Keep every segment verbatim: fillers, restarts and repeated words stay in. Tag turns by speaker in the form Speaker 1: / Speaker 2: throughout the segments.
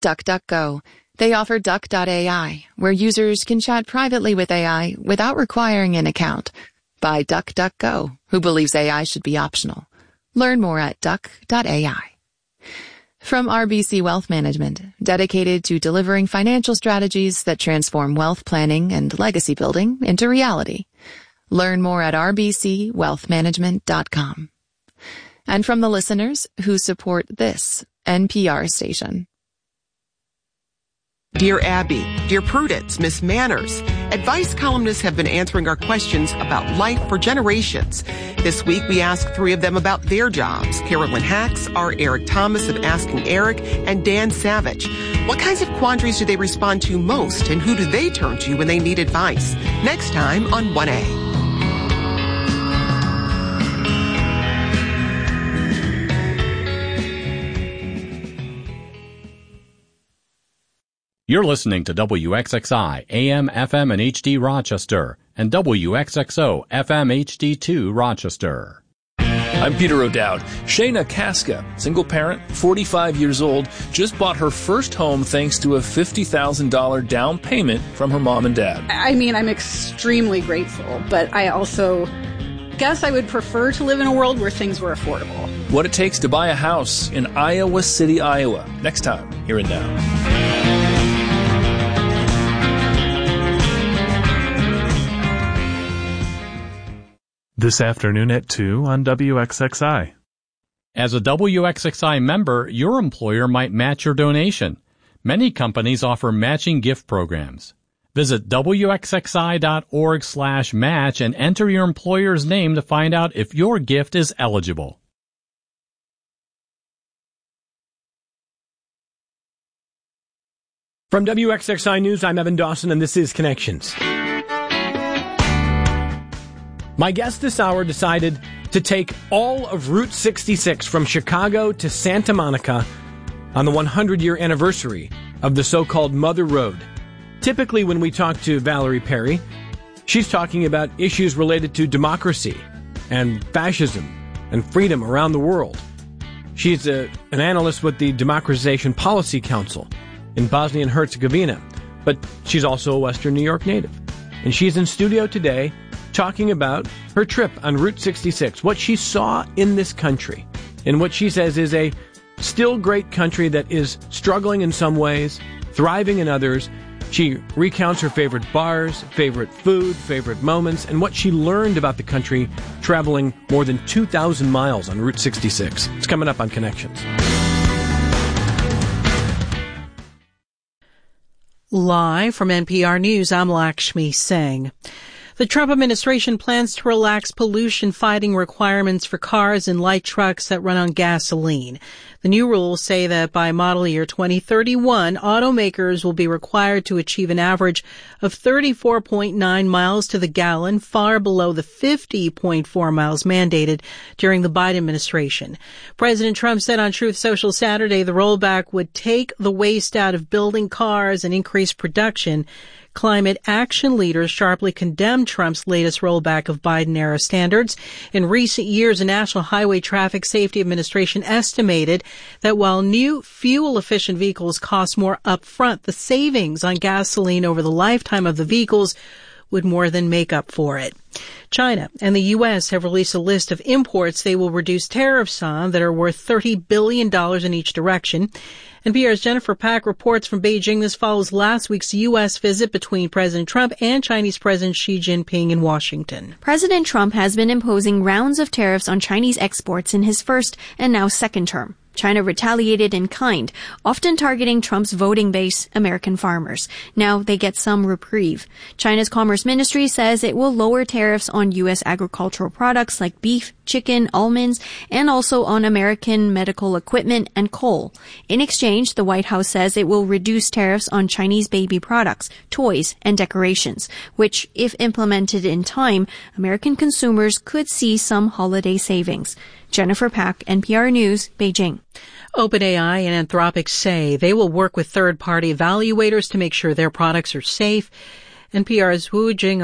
Speaker 1: DuckDuckGo. They offer Duck dot A I, where users can chat privately with A I without requiring an account. By DuckDuckGo, who believes A I should be optional. Learn more at Duck dot A I. From R B C Wealth Management, dedicated to delivering financial strategies that transform wealth planning and legacy building into reality. Learn more at r b c wealth management dot com. And from the listeners who support this N P R station.
Speaker 2: Dear Abby, Dear Prudence, Miss Manners, advice columnists have been answering our questions about life for generations. This week, we asked three of them about their jobs. Carolyn Hacks, our Eric Thomas of Asking Eric, and Dan Savage. What kinds of quandaries do they respond to most, and who do they turn to when they need advice? Next time on one A.
Speaker 3: You're listening to W X X I, A M, F M, and H D Rochester, and W X X O, F M, H D two Rochester.
Speaker 4: I'm Peter O'Dowd. Shayna Casca, single parent, forty-five years old, just bought her first home thanks to a fifty thousand dollars down payment from her mom and dad.
Speaker 5: I mean, I'm extremely grateful, but I also guess I would prefer to live in a world where things were affordable.
Speaker 4: What it takes to buy a house in Iowa City, Iowa. Next time, here and now.
Speaker 6: This afternoon at two on W X X I.
Speaker 3: As a W X X I member, your employer might match your donation. Many companies offer matching gift programs. Visit W X X I dot org slash match and enter your employer's name to find out if your gift is eligible.
Speaker 7: From W X X I News, I'm Evan Dawson, and this is Connections. My guest this hour decided to take all of Route sixty-six from Chicago to Santa Monica on the hundred-year anniversary of the so-called Mother Road. Typically, when we talk to Valerie Perry, she's talking about issues related to democracy and fascism and freedom around the world. She's a, an analyst with the Democratization Policy Council in Bosnia and Herzegovina, but she's also a Western New York native. And she's in studio today talking about her trip on Route sixty-six, what she saw in this country, and what she says is a still great country that is struggling in some ways, thriving in others. She recounts her favorite bars, favorite food, favorite moments, and what she learned about the country traveling more than two thousand miles on Route sixty-six. It's coming up on Connections.
Speaker 8: Live from N P R News, I'm Lakshmi Singh. The Trump administration plans to relax pollution-fighting requirements for cars and light trucks that run on gasoline. The new rules say that by model year twenty thirty-one, automakers will be required to achieve an average of thirty-four point nine miles to the gallon, far below the fifty point four miles mandated during the Biden administration. President Trump said on Truth Social Saturday the rollback would take the waste out of building cars and increase production. Climate action leaders sharply condemned Trump's latest rollback of Biden-era standards. In recent years, the National Highway Traffic Safety Administration estimated that while new fuel-efficient vehicles cost more upfront, the savings on gasoline over the lifetime of the vehicles would more than make up for it. China and the U S have released a list of imports they will reduce tariffs on that are worth thirty billion dollars in each direction. N P R's Jennifer Pack reports from Beijing. This follows last week's U S visit between President Trump and Chinese President Xi Jinping in Washington.
Speaker 9: President Trump has been imposing rounds of tariffs on Chinese exports in his first and now second term. China retaliated in kind, often targeting Trump's voting base, American farmers. Now they get some reprieve. China's Commerce Ministry says it will lower tariffs on U S agricultural products like beef, chicken, almonds, and also on American medical equipment and coal. In exchange, the White House says it will reduce tariffs on Chinese baby products, toys, and decorations, which, if implemented in time, American consumers could see some holiday savings. Jennifer Pack, N P R News, Beijing.
Speaker 8: OpenAI and Anthropic say they will work with third-party evaluators to make sure their products are safe. N P R's Wu Jing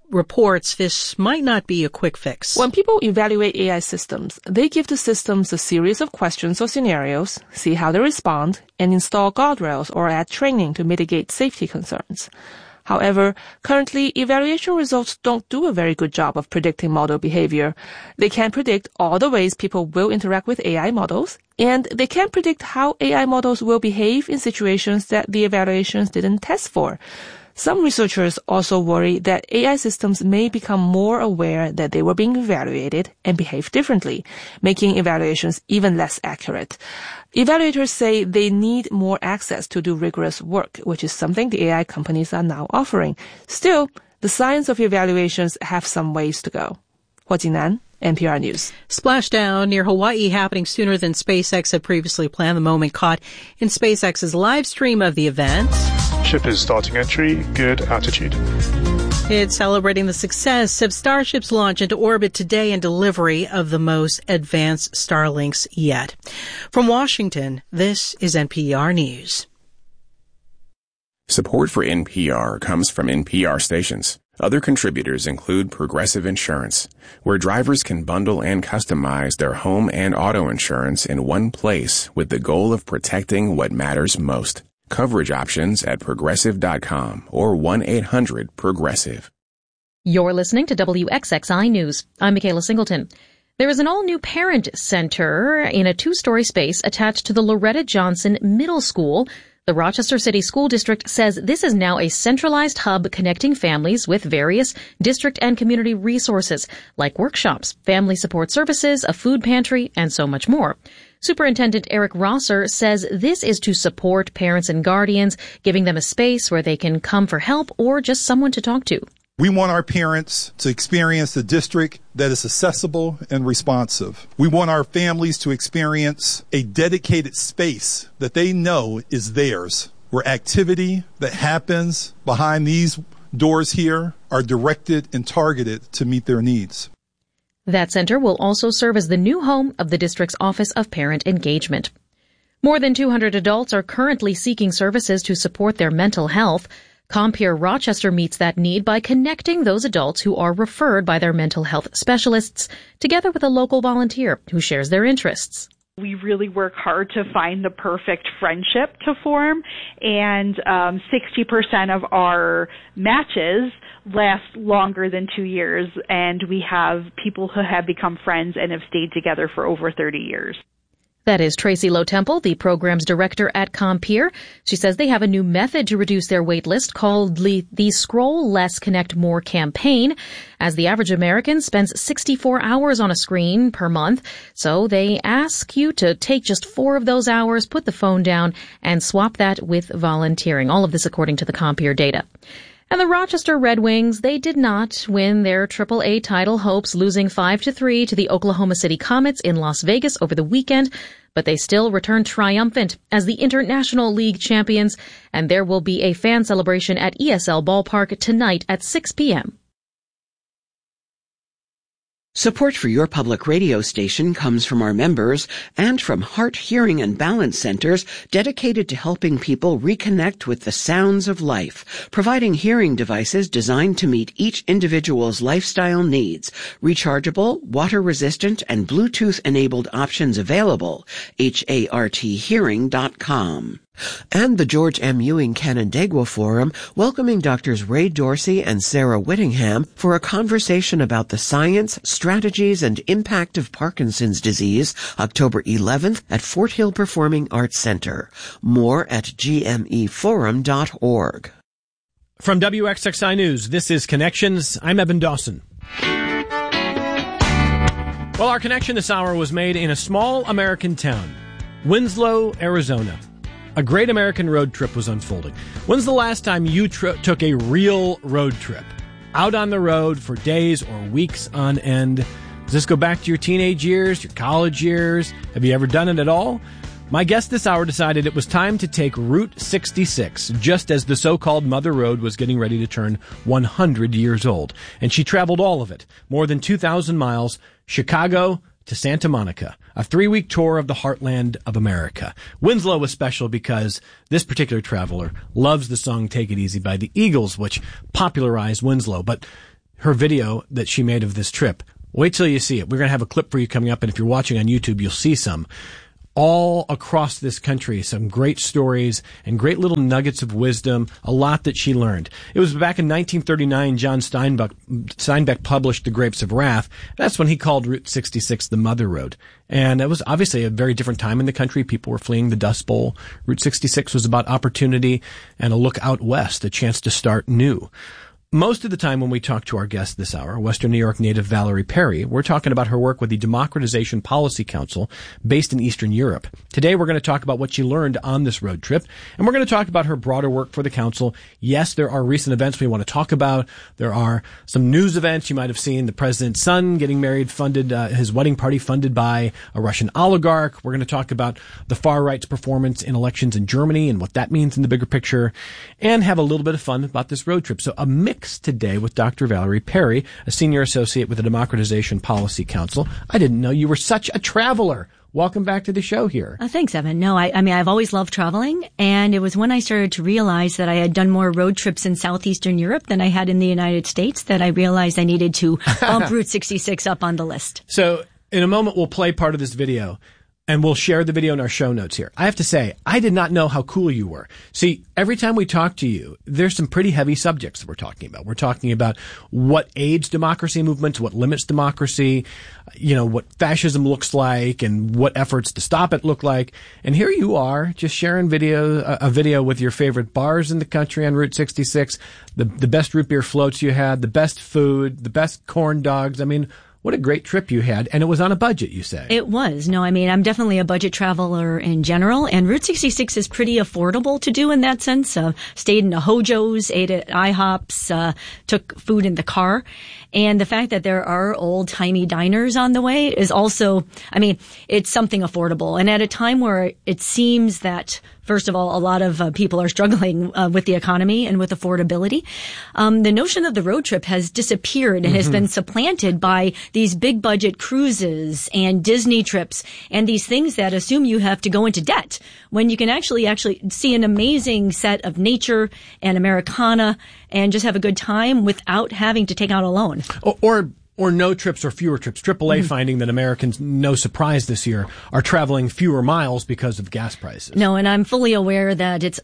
Speaker 8: reports this might not be a quick fix.
Speaker 10: When people evaluate A I systems, they give the systems a series of questions or scenarios, see how they respond, and install guardrails or add training to mitigate safety concerns. However, currently, evaluation results don't do a very good job of predicting model behavior. They can't predict all the ways people will interact with A I models, and they can't predict how A I models will behave in situations that the evaluations didn't test for. Some researchers also worry that A I systems may become more aware that they were being evaluated and behave differently, making evaluations even less accurate. Evaluators say they need more access to do rigorous work, which is something the A I companies are now offering. Still, the science of evaluations have some ways to go. Hua Jingnan, N P R News.
Speaker 8: Splashdown near Hawaii happening sooner than SpaceX had previously planned. The moment caught in SpaceX's live stream of the event.
Speaker 6: Ship is starting entry, good altitude.
Speaker 8: It's celebrating the success of Starship's launch into orbit today and delivery of the most advanced Starlinks yet. From Washington, this is N P R News.
Speaker 11: Support for N P R comes from N P R stations. Other contributors include Progressive Insurance, where drivers can bundle and customize their home and auto insurance in one place with the goal of protecting what matters most. Coverage options at progressive dot com or one eight hundred progressive.
Speaker 12: You're listening to W X X I News. I'm Michaela Singleton. There is an all-new parent center in a two-story space attached to the Loretta Johnson Middle School. The Rochester City School District says this is now a centralized hub connecting families with various district and community resources like workshops, family support services, a food pantry, and so much more. Superintendent Eric Rosser says this is to support parents and guardians, giving them a space where they can come for help or just someone to talk to.
Speaker 13: We want our parents to experience a district that is accessible and responsive. We want our families to experience a dedicated space that they know is theirs, where activity that happens behind these doors here are directed and targeted to meet their needs.
Speaker 12: That center will also serve as the new home of the district's Office of Parent Engagement. More than two hundred adults are currently seeking services to support their mental health. Compeer Rochester meets that need by connecting those adults who are referred by their mental health specialists together with a local volunteer who shares their interests.
Speaker 14: We really work hard to find the perfect friendship to form, and um, sixty percent of our matches last longer than two years, and we have people who have become friends and have stayed together for over thirty years.
Speaker 12: That is Tracy Lowe Temple, the program's director at Compeer. She says they have a new method to reduce their wait list called the Scroll Less Connect More campaign, as the average American spends sixty-four hours on a screen per month. So they ask you to take just four of those hours, put the phone down, and swap that with volunteering. All of this according to the Compeer data. And the Rochester Red Wings, they did not win their triple A title hopes, losing five to three to the Oklahoma City Comets in Las Vegas over the weekend, but they still returned triumphant as the International League champions, and there will be a fan celebration at E S L Ballpark tonight at six p.m.
Speaker 15: Support for your public radio station comes from our members and from Heart, Hearing, and Balance Centers dedicated to helping people reconnect with the sounds of life, providing hearing devices designed to meet each individual's lifestyle needs. Rechargeable, water-resistant, and Bluetooth-enabled options available. H A R T hearing dot com. And the George M. Ewing Canandaigua Forum, welcoming Doctors Ray Dorsey and Sarah Whittingham for a conversation about the science, strategies, and impact of Parkinson's disease, October eleventh at Fort Hill Performing Arts Center. More at g m e forum dot org.
Speaker 7: From W X X I News, this is Connections. I'm Evan Dawson. Well, our connection this hour was made in a small American town, Winslow, Arizona. A great American road trip was unfolding. When's the last time you tri- took a real road trip? Out on the road for days or weeks on end. Does this go back to your teenage years, your college years? Have you ever done it at all? My guest this hour decided it was time to take Route sixty-six, just as the so-called Mother Road was getting ready to turn one hundred years old. And she traveled all of it, more than two thousand miles, Chicago to Santa Monica, a three-week tour of the heartland of America. Winslow was special because this particular traveler loves the song Take It Easy by the Eagles, which popularized Winslow. But her video that she made of this trip. Wait till you see it. We're going to have a clip for you coming up, and if you're watching on YouTube, you'll see some. All across this country, some great stories and great little nuggets of wisdom, a lot that she learned. It was back in nineteen thirty-nine, John Steinbeck, Steinbeck published The Grapes of Wrath. That's when he called Route sixty-six the Mother Road. And it was obviously a very different time in the country. People were fleeing the Dust Bowl. Route sixty-six was about opportunity and a look out west, a chance to start new. Most of the time when we talk to our guest this hour, Western New York native Valerie Perry, we're talking about her work with the Democratization Policy Council based in Eastern Europe. Today we're going to talk about what she learned on this road trip, and we're going to talk about her broader work for the council. Yes, there are recent events we want to talk about. There are some news events you might have seen. The president's son getting married, funded, uh, his wedding party funded by a Russian oligarch. We're going to talk about the far right's performance in elections in Germany and what that means in the bigger picture, and have a little bit of fun about this road trip. So a mix today with Doctor Valerie Perry, a senior associate with the Democratization Policy Council. I didn't know you were such a traveler. Welcome back to the show here.
Speaker 16: Oh, thanks, Evan. No, I, I mean, I've always loved traveling, and it was when I started to realize that I had done more road trips in Southeastern Europe than I had in the United States that I realized I needed to bump Route sixty-six up on the list.
Speaker 7: So in a moment, we'll play part of this video. And we'll share the video in our show notes here. I have to say, I did not know how cool you were. See, every time we talk to you, there's some pretty heavy subjects that we're talking about. We're talking about what aids democracy movements, what limits democracy, you know, what fascism looks like, and what efforts to stop it look like. And here you are, just sharing video, a video with your favorite bars in the country on Route sixty-six, the, the best root beer floats you had, the best food, the best corn dogs. I mean, what a great trip you had, and it was on a budget, you say.
Speaker 16: It was. No, I mean, I'm definitely a budget traveler in general, and Route sixty-six is pretty affordable to do in that sense. Uh, stayed in a Hojo's, ate at IHOPs, uh, took food in the car. And the fact that there are old-timey diners on the way is also, I mean, it's something affordable. And at a time where it seems that, first of all, a lot of uh, people are struggling uh, with the economy and with affordability, um, the notion of the road trip has disappeared and mm-hmm. has been supplanted by these big-budget cruises and Disney trips and these things that assume you have to go into debt when you can actually actually see an amazing set of nature and Americana and just have a good time without having to take out a loan.
Speaker 7: Or, or, or no trips or fewer trips. triple A mm-hmm. finding that Americans, no surprise this year, are traveling fewer miles because of gas prices.
Speaker 16: No, and I'm fully aware that it's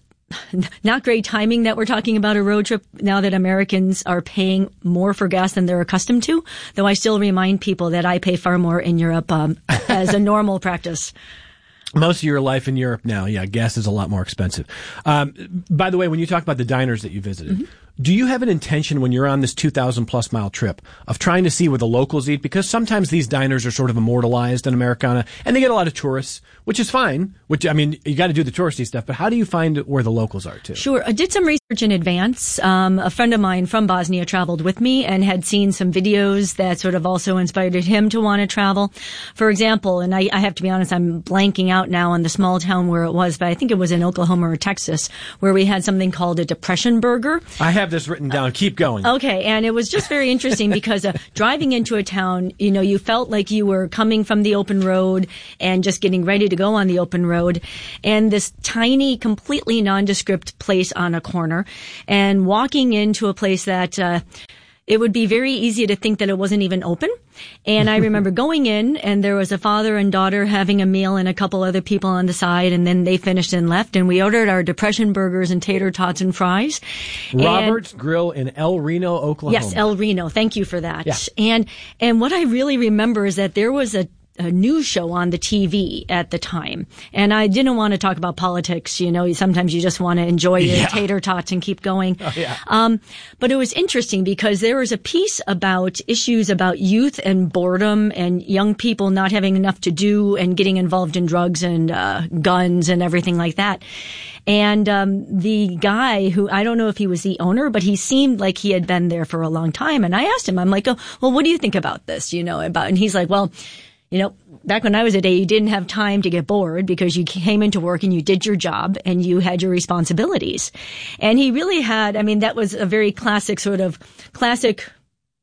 Speaker 16: not great timing that we're talking about a road trip now that Americans are paying more for gas than they're accustomed to, though I still remind people that I pay far more in Europe um, as a normal practice.
Speaker 7: Most of your life in Europe now, yeah, gas is a lot more expensive. Um, by the way, when you talk about the diners that you visited, mm-hmm. do you have an intention when you're on this two thousand plus mile trip of trying to see where the locals eat? Because sometimes these diners are sort of immortalized in Americana, and they get a lot of tourists, which is fine. Which, I mean, you got to do the touristy stuff, but how do you find where the locals are too?
Speaker 16: Sure. I did some research in advance. Um, a friend of mine from Bosnia traveled with me and had seen some videos that sort of also inspired him to want to travel. For example, and I, I have to be honest, I'm blanking out now on the small town where it was, but I think it was in Oklahoma or Texas, where we had something called a depression burger.
Speaker 7: I have this written down. Keep going.
Speaker 16: Okay. And it was just very interesting because uh, driving into a town, you know, you felt like you were coming from the open road and just getting ready to go on the open road. And this tiny, completely nondescript place on a corner and walking into a place that, uh, it would be very easy to think that it wasn't even open. And I remember going in and there was a father and daughter having a meal and a couple other people on the side, and then they finished and left, and we ordered our depression burgers and tater tots and fries.
Speaker 7: Robert's and, Grill in El Reno, Oklahoma.
Speaker 16: Yes, El Reno. Thank you for that.
Speaker 7: Yeah.
Speaker 16: And and what I really remember is that there was a a news show on the T V at the time. And I didn't want to talk about politics. You know, sometimes you just want to enjoy your yeah. tater tots and keep going.
Speaker 7: Oh, yeah.
Speaker 16: Um, but it was interesting because there was a piece about issues about youth and boredom and young people not having enough to do and getting involved in drugs and uh, guns and everything like that. And um, the guy who, I don't know if he was the owner, but he seemed like he had been there for a long time. And I asked him, I'm like, oh, well, what do you think about this? You know, about, and he's like, well, you know, back when I was a day, you didn't have time to get bored because you came into work and you did your job and you had your responsibilities. And he really had, I mean, that was a very classic sort of classic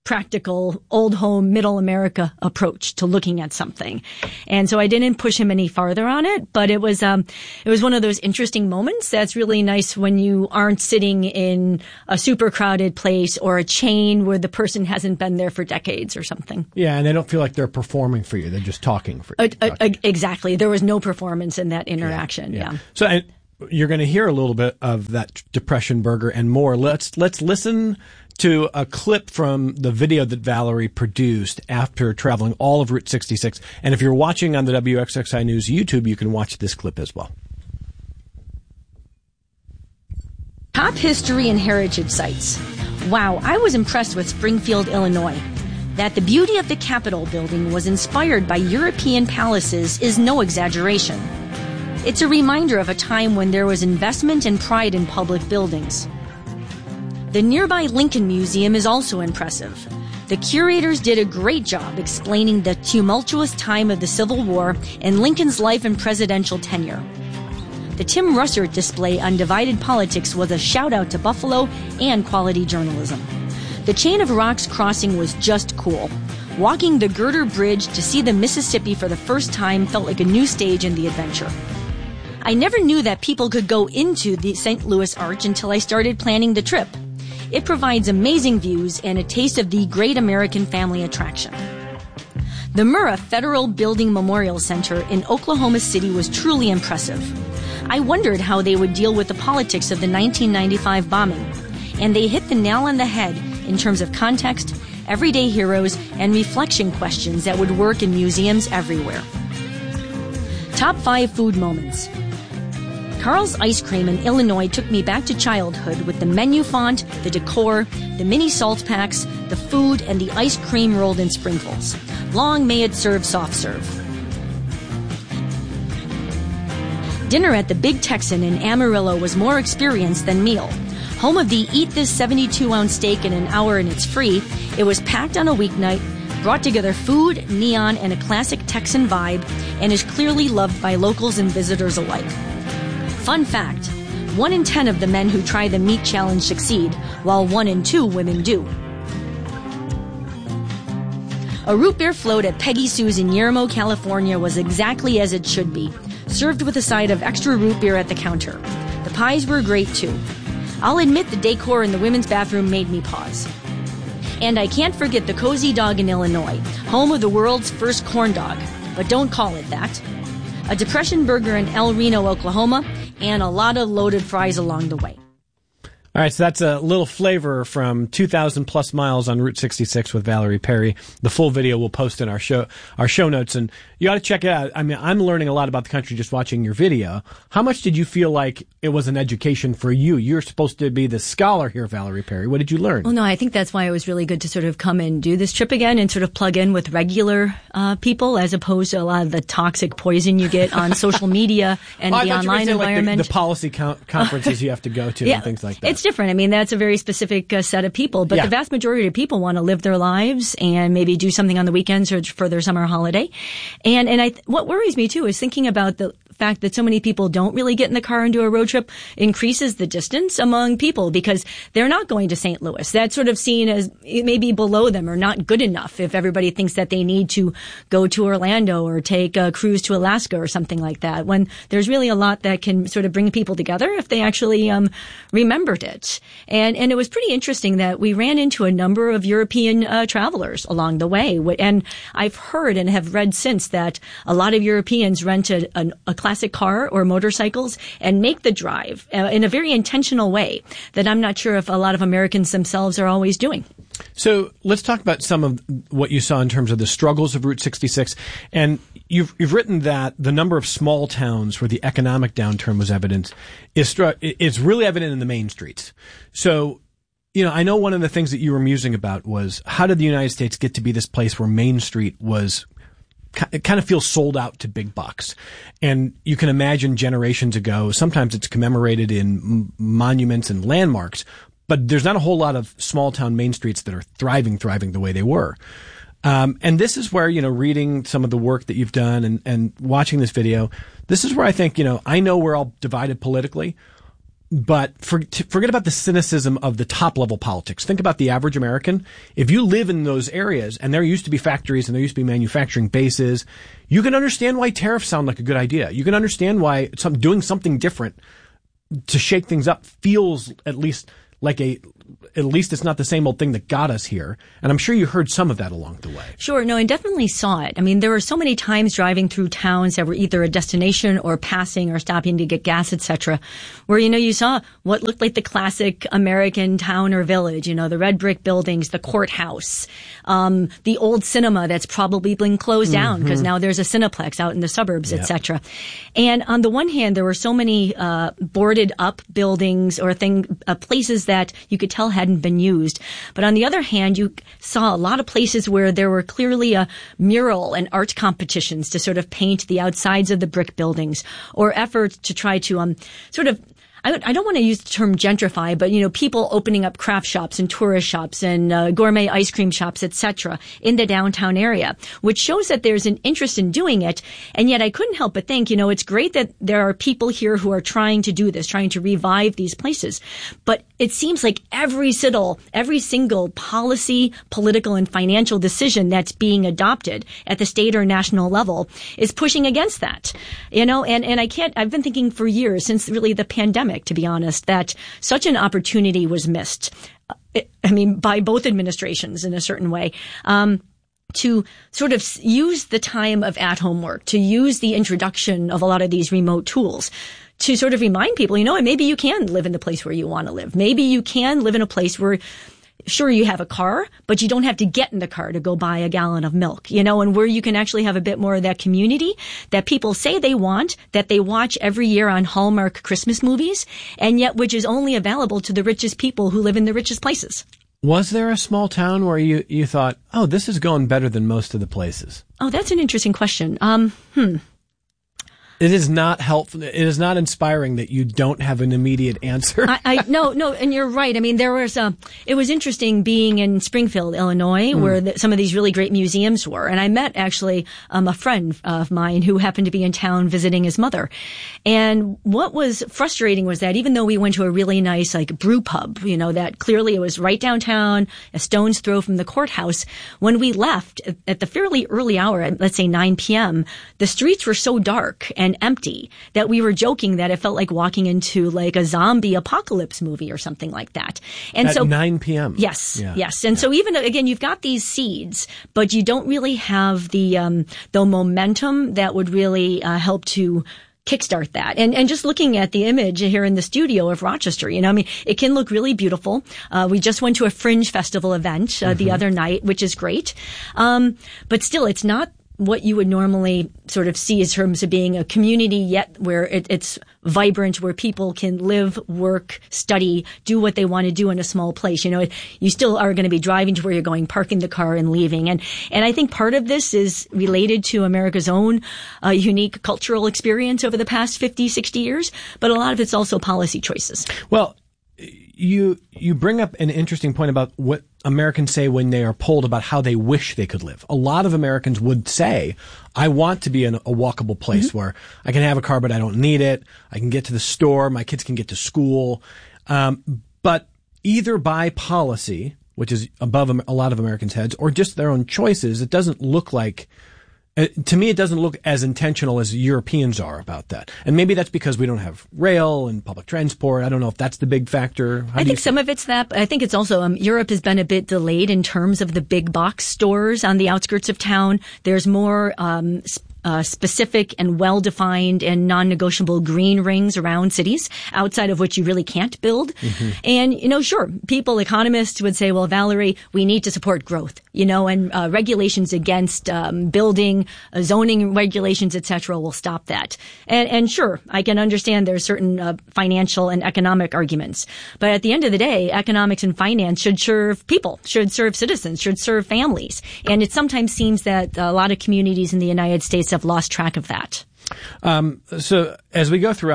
Speaker 16: practical, old home, middle America approach to looking at something. And so I didn't push him any farther on it, but it was, um, it was one of those interesting moments that's really nice when you aren't sitting in a super crowded place or a chain where the person hasn't been there for decades or something.
Speaker 7: Yeah, and they don't feel like they're performing for you. They're just talking for you.
Speaker 16: Uh, uh, exactly. There was no performance in that interaction. Yeah. yeah.
Speaker 7: So and you're going to hear a little bit of that Depression Burger and more. Let's, let's listen to a clip from the video that Valerie produced after traveling all of Route sixty-six. And if you're watching on the W X X I News YouTube, you can watch this clip as well.
Speaker 16: Top history and heritage sites. Wow, I was impressed with Springfield, Illinois. That the beauty of the Capitol building was inspired by European palaces is no exaggeration. It's a reminder of a time when there was investment and pride in public buildings. The nearby Lincoln Museum is also impressive. The curators did a great job explaining the tumultuous time of the Civil War and Lincoln's life and presidential tenure. The Tim Russert display on divided politics was a shout-out to Buffalo and quality journalism. The Chain of Rocks crossing was just cool. Walking the Girder Bridge to see the Mississippi for the first time felt like a new stage in the adventure. I never knew that people could go into the Saint Louis Arch until I started planning the trip. It provides amazing views and a taste of the great American family attraction. The Murrah Federal Building Memorial Center in Oklahoma City was truly impressive. I wondered how they would deal with the politics of the nineteen ninety-five bombing, and they hit the nail on the head in terms of context, everyday heroes, and reflection questions that would work in museums everywhere. Top five food moments. Carl's Ice Cream in Illinois took me back to childhood with the menu font, the decor, the mini salt packs, the food, and the ice cream rolled in sprinkles. Long may it serve soft serve. Dinner at the Big Texan in Amarillo was more experience than meal. Home of the Eat This seventy-two ounce steak in an hour and it's free, it was packed on a weeknight, brought together food, neon, and a classic Texan vibe, and is clearly loved by locals and visitors alike. Fun fact, one in ten of the men who try the meat challenge succeed, while one in two women do. A root beer float at Peggy Sue's in Yermo, California was exactly as it should be, served with a side of extra root beer at the counter. The pies were great too. I'll admit the decor in the women's bathroom made me pause. And I can't forget the Cozy Dog in Illinois, home of the world's first corn dog, but don't call it that. A Depression Burger in El Reno, Oklahoma, and a lot of loaded fries along the way.
Speaker 7: All right, so that's a little flavor from two thousand plus miles on Route sixty-six with Valerie Perry. The full video we'll post in our show our show notes, and you ought to check it out. I mean, I'm learning a lot about the country just watching your video. How much did you feel like it was an education for you? You're supposed to be the scholar here, Valerie Perry. What did you learn?
Speaker 16: Well, no, I think that's why it was really good to sort of come and do this trip again and sort of plug in with regular uh, people as opposed to a lot of the toxic poison you get on social media and
Speaker 7: oh,
Speaker 16: the online environment.
Speaker 7: Like the, the policy con- conferences you have to go to
Speaker 16: yeah,
Speaker 7: and things like that.
Speaker 16: It's different. I mean, that's a very specific uh, set of people, but yeah. the vast majority of people want to live their lives and maybe do something on the weekends or for their summer holiday. And and I what worries me too is thinking about the fact that so many people don't really get in the car and do a road trip increases the distance among people because they're not going to Saint Louis. That's sort of seen as maybe below them or not good enough if everybody thinks that they need to go to Orlando or take a cruise to Alaska or something like that, when there's really a lot that can sort of bring people together if they actually um, remembered it. And and it was pretty interesting that we ran into a number of European uh, travelers along the way. And I've heard and have read since that a lot of Europeans rent a, a, a classic car or motorcycles and make the drive uh, in a very intentional way that I'm not sure if a lot of Americans themselves are always doing.
Speaker 7: So let's talk about some of what you saw in terms of the struggles of Route sixty-six. And you've, you've written that the number of small towns where the economic downturn was evident is, is really evident in the main streets. So, you know, I know one of the things that you were musing about was how did the United States get to be this place where Main Street was it kind of feels sold out to big bucks. And you can imagine generations ago, sometimes it's commemorated in m- monuments and landmarks, but there's not a whole lot of small town main streets that are thriving, thriving the way they were. Um, and this is where, you know, reading some of the work that you've done and, and watching this video, this is where I think, you know, I know we're all divided politically, but for, t- forget about the cynicism of the top level politics. Think about the average American. If you live in those areas and there used to be factories and there used to be manufacturing bases, you can understand why tariffs sound like a good idea. You can understand why some, doing something different to shake things up feels at least like a, at least it's not the same old thing that got us here. And I'm sure you heard some of that along the way.
Speaker 16: Sure. No, I definitely saw it. I mean, there were so many times driving through towns that were either a destination or passing or stopping to get gas, et cetera, where, you know, you saw what looked like the classic American town or village, you know, the red brick buildings, the courthouse, um, the old cinema that's probably been closed down because mm-hmm. now there's a Cineplex out in the suburbs, yep. et cetera. And on the one hand, there were so many uh, boarded up buildings or thing uh, places that you could tell hadn't been used. But on the other hand, you saw a lot of places where there were clearly a mural and art competitions to sort of paint the outsides of the brick buildings, or efforts to try to um sort of I, I don't want to use the term gentrify, but, you know, people opening up craft shops and tourist shops and uh, gourmet ice cream shops, et cetera, in the downtown area, which shows that there's an interest in doing it. And yet I couldn't help but think, you know, it's great that there are people here who are trying to do this, trying to revive these places. But it seems like every single, every single policy, political, and financial decision that's being adopted at the state or national level is pushing against that. You know, and, and I can't, I've been thinking for years, since really the pandemic, to be honest, that such an opportunity was missed. I mean, by both administrations in a certain way. Um, to sort of use the time of at-home work, to use the introduction of a lot of these remote tools to sort of remind people, you know, maybe you can live in the place where you want to live. Maybe you can live in a place where, sure, you have a car, but you don't have to get in the car to go buy a gallon of milk, you know, and where you can actually have a bit more of that community that people say they want, that they watch every year on Hallmark Christmas movies, and yet which is only available to the richest people who live in the richest places.
Speaker 7: Was there a small town where you, you thought, oh, this is going better than most of the places?
Speaker 16: Oh, that's an interesting question. Um, hmm.
Speaker 7: It is not helpful. It is not inspiring that you don't have an immediate answer.
Speaker 16: I, I no, no, and you're right. I mean, there was a. It was interesting being in Springfield, Illinois, mm. where the, some of these really great museums were, and I met actually um, a friend of mine who happened to be in town visiting his mother. And what was frustrating was that even though we went to a really nice like brew pub, you know, that clearly it was right downtown, a stone's throw from the courthouse, when we left at, at the fairly early hour, at, let's say nine p.m., the streets were so dark and And empty that we were joking that it felt like walking into like a zombie apocalypse movie or something like that. And
Speaker 7: At
Speaker 16: so
Speaker 7: nine p.m.
Speaker 16: Yes,
Speaker 7: yeah.
Speaker 16: yes. And yeah. so even again, you've got these seeds, but you don't really have the um, the momentum that would really uh, help to kickstart that. And and just looking at the image here in the studio of Rochester, you know, I mean, it can look really beautiful. Uh, we just went to a Fringe Festival event uh, mm-hmm. the other night, which is great. Um, but still, it's not what you would normally sort of see in terms of being a community, yet where it, it's vibrant, where people can live, work, study, do what they want to do in a small place. You know, you still are going to be driving to where you're going, parking the car and leaving. And, and I think part of this is related to America's own uh, unique cultural experience over the past fifty, sixty years, but a lot of it's also policy choices.
Speaker 7: Well, you, you bring up an interesting point about what Americans say when they are polled about how they wish they could live. A lot of Americans would say, I want to be in a walkable place mm-hmm. where I can have a car, but I don't need it. I can get to the store. My kids can get to school. Um, but either by policy, which is above a lot of Americans' heads, or just their own choices, it doesn't look like, uh, to me, it doesn't look as intentional as Europeans are about that. And maybe that's because we don't have rail and public transport. I don't know if that's the big factor. How
Speaker 16: I think some of it's that. But I think it's also um, Europe has been a bit delayed in terms of the big box stores on the outskirts of town. There's more um, sp- Uh, specific and well-defined and non-negotiable green rings around cities, outside of which you really can't build. Mm-hmm. And, you know, sure, people, economists would say, well, Valerie, we need to support growth, you know, and uh, regulations against um, building, uh, zoning regulations, et cetera, will stop that. And, and sure, I can understand there's certain uh, financial and economic arguments. But at the end of the day, economics and finance should serve people, should serve citizens, should serve families. And it sometimes seems that a lot of communities in the United States have lost track of that.
Speaker 7: Um, so as we go throughout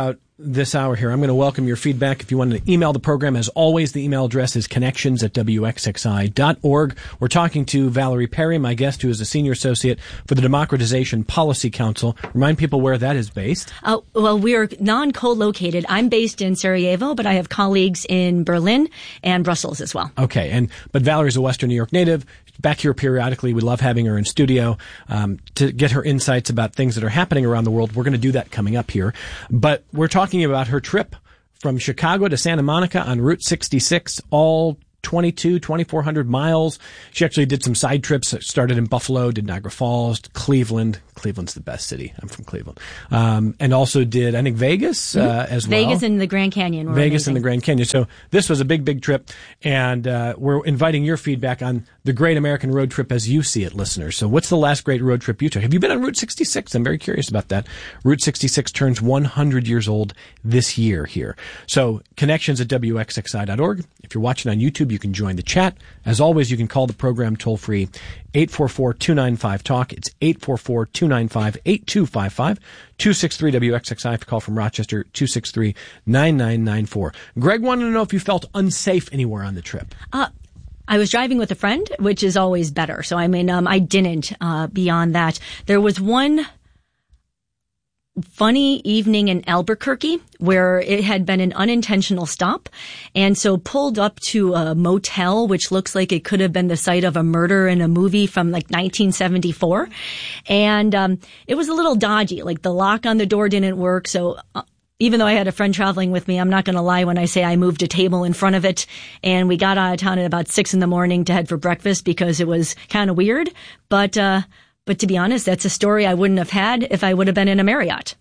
Speaker 7: this hour here. I'm going to welcome your feedback. If you want to email the program, as always, the email address is connections at W X X I dot org. We're talking to Valerie Perry, my guest, who is a senior associate for the Democratization Policy Council. Remind people where that is based.
Speaker 16: Uh, well, we're non-co-located. I'm based in Sarajevo, but I have colleagues in Berlin and Brussels as well.
Speaker 7: Okay, and but Valerie's a Western New York native. Back here periodically. We love having her in studio um, to get her insights about things that are happening around the world. We're going to do that coming up here. But we're talking about her trip from Chicago to Santa Monica on Route sixty-six, all twenty-two, twenty-four hundred miles. She actually did some side trips. Started in Buffalo, did Niagara Falls, Cleveland. Cleveland's the best city. I'm from Cleveland. Um, and also did, I think, Vegas uh,
Speaker 16: mm-hmm.
Speaker 7: as well.
Speaker 16: Vegas and the Grand Canyon. Were
Speaker 7: Vegas
Speaker 16: amazing.
Speaker 7: and the Grand Canyon. So this was a big, big trip. And uh, we're inviting your feedback on the great American road trip as you see it, listeners. So what's the last great road trip you took? Have you been on Route sixty-six? I'm very curious about that. Route sixty-six turns one hundred years old this year here. So connections at W X X I dot org. If you're watching on YouTube, you can join the chat. As always, you can call the program toll-free, eight four four, two nine five, talk. It's eight four four, two nine five, eight two five five, two six three W X X I. If you call from Rochester, two six three, nine nine nine four. Greg wanted to know if you felt unsafe anywhere on the trip.
Speaker 16: Uh, I was driving with a friend, which is always better. So, I mean, um, I didn't, uh, beyond that. There was one funny evening in Albuquerque where it had been an unintentional stop, and so pulled up to a motel which looks like it could have been the site of a murder in a movie from like nineteen seventy-four, and um it was a little dodgy. Like the lock on the door didn't work, so uh, even though I had a friend traveling with me, I'm not going to lie when I say I moved a table in front of it, and we got out of town at about six in the morning to head for breakfast because it was kind of weird, but uh But to be honest, that's a story I wouldn't have had if I would have been in a Marriott.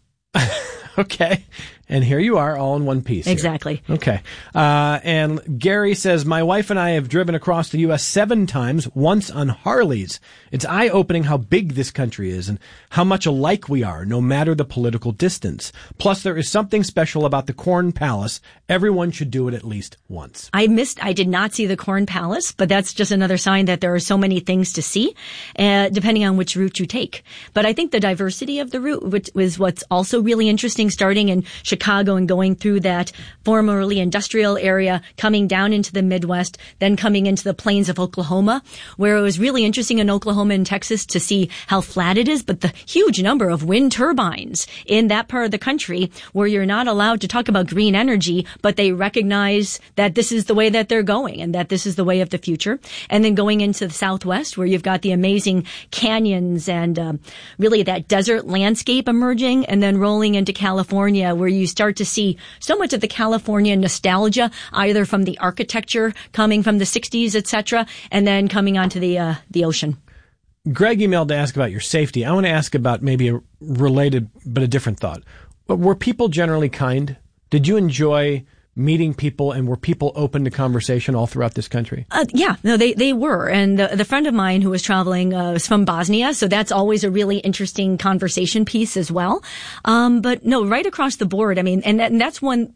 Speaker 7: Okay. And here you are, all in one piece. Here.
Speaker 16: Exactly.
Speaker 7: Okay. Uh, and Gary says, my wife and I have driven across the U S seven times, once on Harleys. It's eye-opening how big this country is and how much alike we are, no matter the political distance. Plus, there is something special about the Corn Palace. Everyone should do it at least once.
Speaker 16: I missed, I did not see the Corn Palace, but that's just another sign that there are so many things to see, uh, depending on which route you take. But I think the diversity of the route, which was what's also really interesting, starting in Chicago and going through that formerly industrial area, coming down into the Midwest, then coming into the plains of Oklahoma, where it was really interesting in Oklahoma and Texas to see how flat it is, but the huge number of wind turbines in that part of the country where you're not allowed to talk about green energy, but they recognize that this is the way that they're going and that this is the way of the future. And then going into the Southwest where you've got the amazing canyons and um, really that desert landscape emerging, and then rolling into California where you start to see so much of the California nostalgia, either from the architecture coming from the sixties, et cetera, and then coming onto the uh, the ocean.
Speaker 7: Greg emailed to ask about your safety. I want to ask about maybe a related but a different thought. Were people generally kind? Did you enjoy meeting people, and were people open to conversation all throughout this country?
Speaker 16: Uh, yeah, no, they, they were. And the, the friend of mine who was traveling uh, was from Bosnia, so that's always a really interesting conversation piece as well. Um, but no, right across the board, I mean, and, that, and that's one...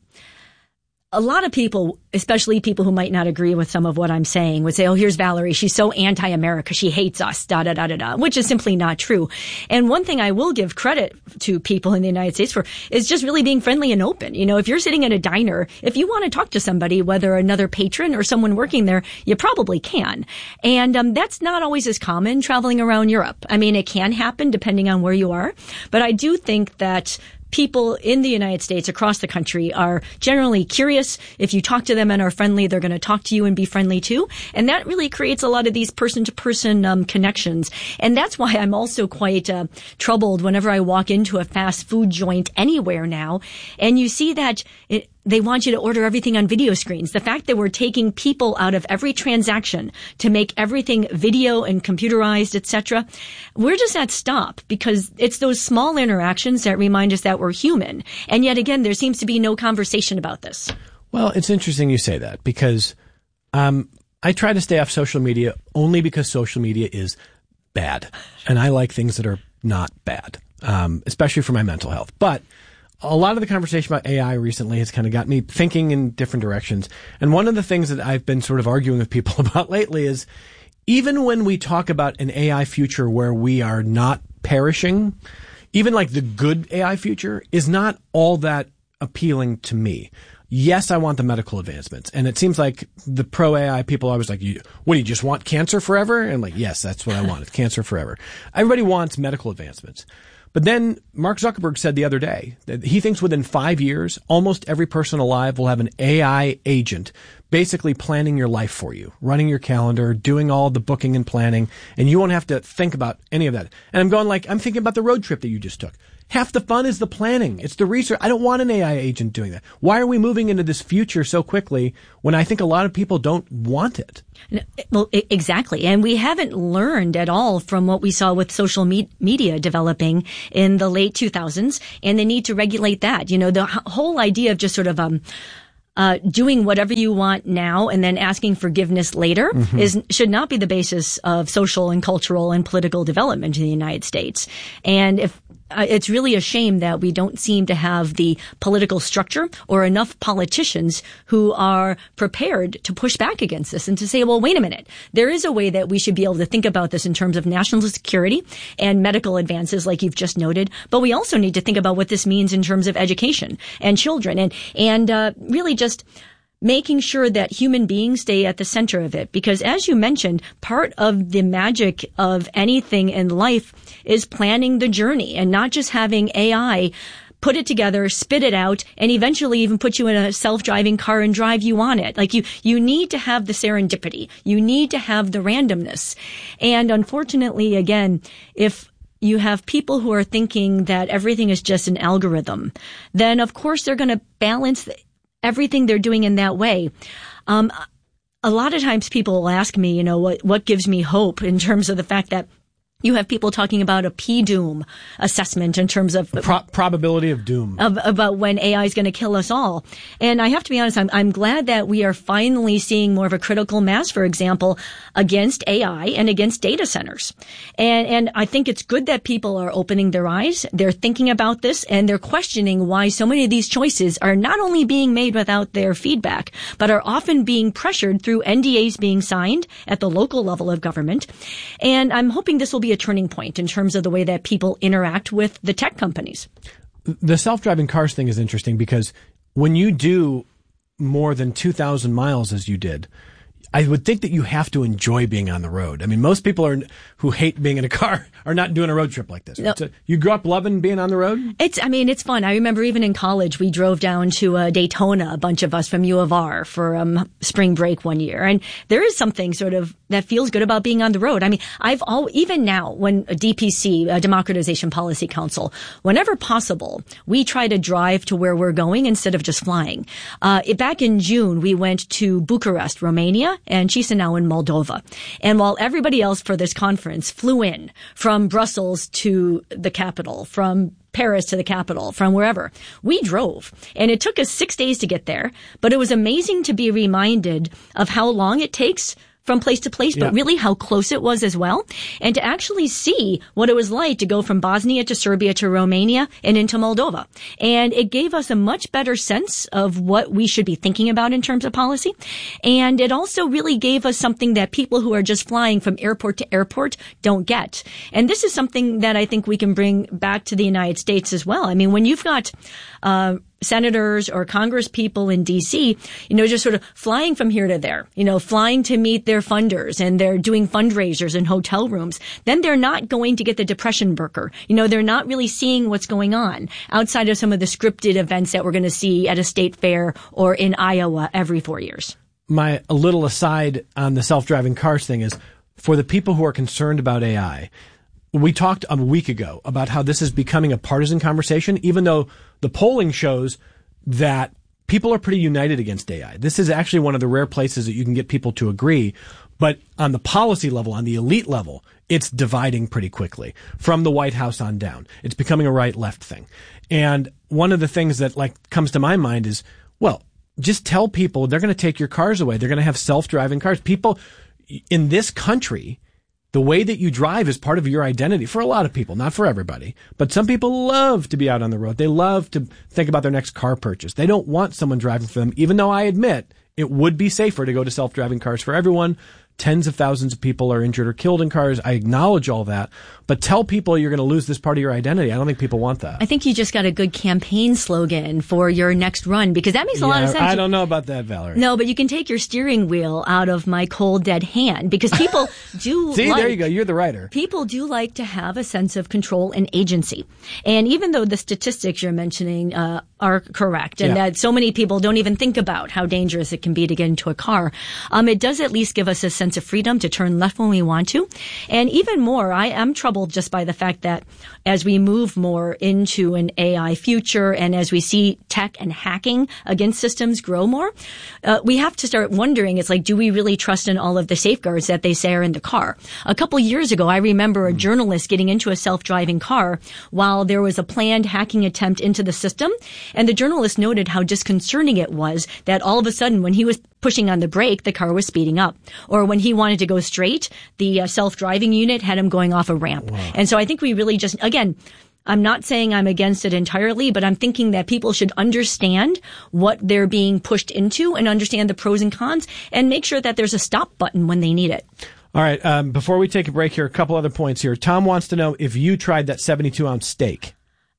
Speaker 16: A lot of people, especially people who might not agree with some of what I'm saying, would say, oh, here's Valerie. She's so anti-America. She hates us, da, da, da, da, da, which is simply not true. And one thing I will give credit to people in the United States for is just really being friendly and open. You know, if you're sitting at a diner, if you want to talk to somebody, whether another patron or someone working there, you probably can. And um, that's not always as common traveling around Europe. I mean, it can happen depending on where you are. But I do think that people in the United States, across the country, are generally curious. If you talk to them and are friendly, they're going to talk to you and be friendly too. And that really creates a lot of these person-to-person um, connections. And that's why I'm also quite uh, troubled whenever I walk into a fast food joint anywhere now, and you see that it, they want you to order everything on video screens. The fact that we're taking people out of every transaction to make everything video and computerized, et cetera, we're just at stop, because it's those small interactions that remind us that we're human. And yet again, there seems to be no conversation about this.
Speaker 7: Well, it's interesting you say that, because um, I try to stay off social media only because social media is bad. And I like things that are not bad, um, especially for my mental health. But a lot of the conversation about A I recently has kind of got me thinking in different directions. And one of the things that I've been sort of arguing with people about lately is, even when we talk about an A I future where we are not perishing, even like the good A I future is not all that appealing to me. Yes, I want the medical advancements. And it seems like the pro-A I people are always like, you, what, do you just want cancer forever? And I'm like, yes, that's what I want. It's cancer forever. Everybody wants medical advancements. But then Mark Zuckerberg said the other day that he thinks within five years, almost every person alive will have an A I agent basically planning your life for you, running your calendar, doing all the booking and planning, and you won't have to think about any of that. And I'm going like, I'm thinking about the road trip that you just took. Half the fun is the planning. It's the research. I don't want an A I agent doing that. Why are we moving into this future so quickly when I think a lot of people don't want it?
Speaker 16: Well, exactly. And we haven't learned at all from what we saw with social me- media developing in the late two thousands and the need to regulate that. You know, the h- whole idea of just sort of, um, Uh, doing whatever you want now and then asking forgiveness later mm-hmm. is should not be the basis of social and cultural and political development in the United States. And if uh, it's really a shame that we don't seem to have the political structure or enough politicians who are prepared to push back against this and to say, well, wait a minute, there is a way that we should be able to think about this in terms of national security and medical advances, like you've just noted. But we also need to think about what this means in terms of education and children and, and, uh, really just Just making sure that human beings stay at the center of it. Because as you mentioned, part of the magic of anything in life is planning the journey and not just having A I put it together, spit it out, and eventually even put you in a self-driving car and drive you on it. Like you, you need to have the serendipity. You need to have the randomness. And unfortunately, again, if you have people who are thinking that everything is just an algorithm, then of course they're going to balance the everything they're doing in that way. Um, a lot of times people will ask me, you know, what, what gives me hope in terms of the fact that you have people talking about a P doom assessment in terms of
Speaker 7: Pro- probability of doom
Speaker 16: of, about when A I is going to kill us all. And I have to be honest, I'm, I'm glad that we are finally seeing more of a critical mass, for example, against A I and against data centers. And, and I think it's good that people are opening their eyes. They're thinking about this and they're questioning why so many of these choices are not only being made without their feedback, but are often being pressured through N D As being signed at the local level of government. And I'm hoping this will be a turning point in terms of the way that people interact with the tech companies.
Speaker 7: The self-driving cars thing is interesting because when you do more than two thousand miles as you did, I would think that you have to enjoy being on the road. I mean, most people are who hate being in a car are not doing a road trip like this. No. So you grew up loving being on the road?
Speaker 16: It's, I mean, it's fun. I remember even in college, we drove down to uh, Daytona, a bunch of us from U of R for um, spring break one year. And there is something sort of that feels good about being on the road. I mean, I've all, even now when a D P C, a Democratization Policy Council, whenever possible, we try to drive to where we're going instead of just flying. Uh, it, back in June, we went to Bucharest, Romania, and Chisinau in Moldova. And while everybody else for this conference flew in from Brussels to the capital, from Paris to the capital, from wherever, we drove. And it took us six days to get there, but it was amazing to be reminded of how long it takes from place to place, but yeah. really how close it was as well. And to actually see what it was like to go from Bosnia to Serbia to Romania and into Moldova. And it gave us a much better sense of what we should be thinking about in terms of policy. And it also really gave us something that people who are just flying from airport to airport don't get. And this is something that I think we can bring back to the United States as well. I mean, when you've got, uh, senators or Congress people in D C, you know, just sort of flying from here to there, you know, flying to meet their funders and they're doing fundraisers in hotel rooms, then they're not going to get the depression burger. You know, they're not really seeing what's going on outside of some of the scripted events that we're going to see at a state fair or in Iowa every four years.
Speaker 7: My a little aside on the self-driving cars thing is for the people who are concerned about A I, we talked a week ago about how this is becoming a partisan conversation, even though the polling shows that people are pretty united against A I. This is actually one of the rare places that you can get people to agree. But on the policy level, on the elite level, it's dividing pretty quickly from the White House on down. It's becoming a right-left thing. And one of the things that like comes to my mind is, well, just tell people they're going to take your cars away. They're going to have self-driving cars. People in this country, the way that you drive is part of your identity for a lot of people, not for everybody. But some people love to be out on the road. They love to think about their next car purchase. They don't want someone driving for them, even though I admit it would be safer to go to self-driving cars for everyone. Tens of thousands of people are injured or killed in cars. I acknowledge all that. But tell people you're going to lose this part of your identity. I don't think people want that.
Speaker 16: I think you just got a good campaign slogan for your next run, because that makes a
Speaker 7: yeah,
Speaker 16: lot of sense.
Speaker 7: I don't know about that, Valerie.
Speaker 16: No, but you can take your steering wheel out of my cold, dead hand, because people do
Speaker 7: See,
Speaker 16: like,
Speaker 7: there you go. You're the writer.
Speaker 16: People do like to have a sense of control and agency. And even though the statistics you're mentioning uh, are correct, and
Speaker 17: Yeah.
Speaker 16: that so many people don't even think about how dangerous it can be to get into a car, um, it does at least give us a sense of freedom to turn left when we want to. And even more, I am troubled just by the fact that as we move more into an A I future and as we see tech and hacking against systems grow more, uh, we have to start wondering, it's like, do we really trust in all of the safeguards that they say are in the car? A couple years ago, I remember a journalist getting into a self-driving car while there was a planned hacking attempt into the system. And the journalist noted how disconcerting it was that all of a sudden, when he was pushing on the brake, the car was speeding up. Or when he wanted to go straight, the uh, self-driving unit had him going off a ramp. Wow. And so I think we really just, again, I'm not saying I'm against it entirely, but I'm thinking that people should understand what they're being pushed into and understand the pros and cons and make sure that there's a stop button when they need it.
Speaker 7: All right. Um, before we take a break here, a couple other points here. Tom wants to know if you tried that seventy-two ounce steak.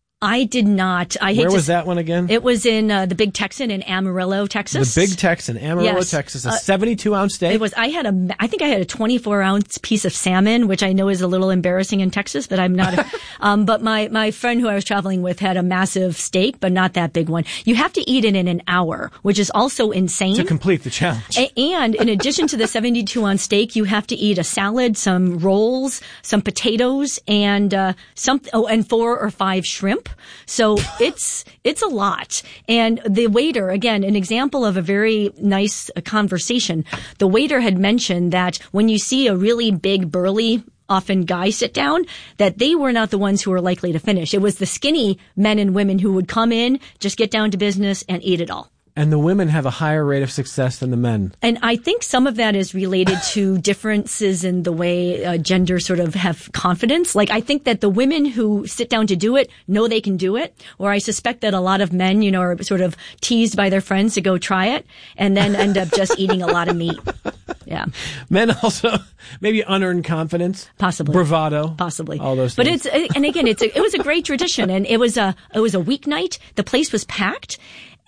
Speaker 16: I did not. I hate
Speaker 7: Where
Speaker 16: to
Speaker 7: was
Speaker 16: s-
Speaker 7: that one again?
Speaker 16: It was in uh, the Big Texan in Amarillo, Texas.
Speaker 7: The Big Texan, Amarillo,
Speaker 16: Yes.
Speaker 7: Texas, a
Speaker 16: Uh,
Speaker 7: seventy-two ounce steak.
Speaker 16: It was. I had a. I think I had a twenty-four ounce piece of salmon, which I know is a little embarrassing in Texas, but I'm not. A, um, but my my friend who I was traveling with had a massive steak, but not that big one. You have to eat it in an hour, which is also insane.
Speaker 7: To complete the challenge.
Speaker 16: A- and in addition to the seventy-two ounce steak, you have to eat a salad, some rolls, some potatoes, and uh, some oh, and four or five shrimp. So it's it's a lot. And the waiter, again, an example of a very nice uh, conversation. The waiter had mentioned that when you see a really big, burly, often guy sit down, that they were not the ones who were likely to finish. It was the skinny men and women who would come in, just get down to business and eat it all.
Speaker 7: And the women have a higher rate of success than the men.
Speaker 16: And I think some of that is related to differences in the way uh, gender sort of have confidence. Like, I think that the women who sit down to do it know they can do it, or I suspect that a lot of men, you know, are sort of teased by their friends to go try it and then end up just eating a lot of meat. Yeah.
Speaker 7: Men also, maybe unearned confidence.
Speaker 16: Possibly.
Speaker 7: Bravado.
Speaker 16: Possibly.
Speaker 7: All those
Speaker 16: But
Speaker 7: things.
Speaker 16: it's, and again, it's a, it was a great tradition, and it was a, it was a weeknight. The place was packed.